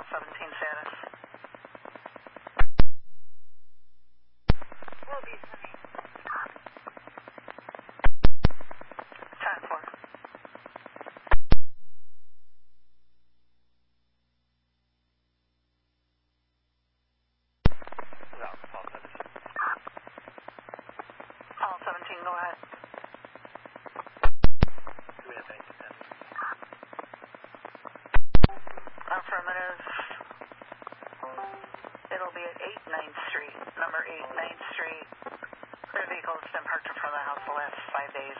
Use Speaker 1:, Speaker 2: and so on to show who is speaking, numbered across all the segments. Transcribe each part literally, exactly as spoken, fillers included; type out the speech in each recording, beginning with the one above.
Speaker 1: seventeen status.
Speaker 2: Will be sunny.
Speaker 1: ten four.
Speaker 3: Route, Paul seventeen.
Speaker 1: Paul seventeen, go ahead.
Speaker 3: Do we have any ten?
Speaker 1: Affirmative. It'll be at eight ninth Street, number eight ninth Street. Their vehicle has been parked in front of the house the last five days.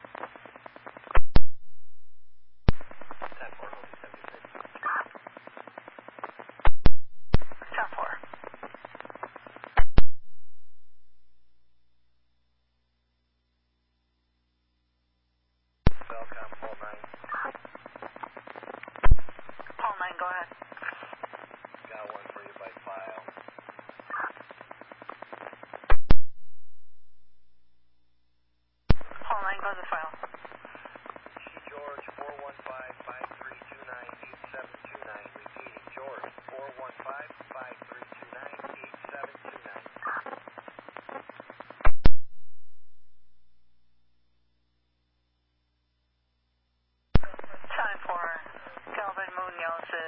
Speaker 3: ten four, will be seventy-six.
Speaker 1: ten four.
Speaker 3: Belcom, Paul nine.
Speaker 1: Paul nine, go ahead.
Speaker 3: Got one for you by file.
Speaker 1: Paul nine, go to the file.
Speaker 3: G George, four one five, five three two nine, eight seven two nine. Repeating, George, four one five, five three two nine, eight seven two nine.
Speaker 1: Time for Calvin Munoz